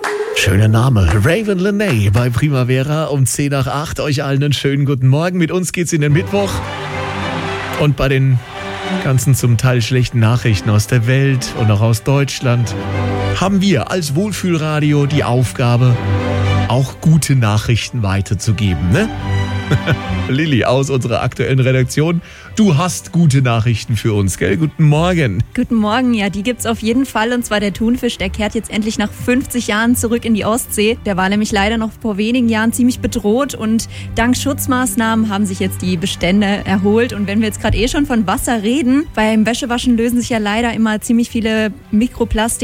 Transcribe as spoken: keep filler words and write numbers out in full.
Schöner Name. Raven Lenae bei Primavera um zehn nach acht. Euch allen einen schönen guten Morgen. Mit uns geht's in den Mittwoch. Und bei den ganzen zum Teil schlechten Nachrichten aus der Welt und auch aus Deutschland haben wir als Wohlfühlradio die Aufgabe, auch gute Nachrichten weiterzugeben, ne? Lilly aus unserer aktuellen Redaktion, du hast gute Nachrichten für uns, gell? Guten Morgen. Guten Morgen, ja, die gibt's auf jeden Fall. Und zwar der Thunfisch, der kehrt jetzt endlich nach fünfzig Jahren zurück in die Ostsee. Der war nämlich leider noch vor wenigen Jahren ziemlich bedroht und dank Schutzmaßnahmen haben sich jetzt die Bestände erholt. Und wenn wir jetzt gerade eh schon von Wasser reden, beim Wäschewaschen lösen sich ja leider immer ziemlich viele Mikroplastik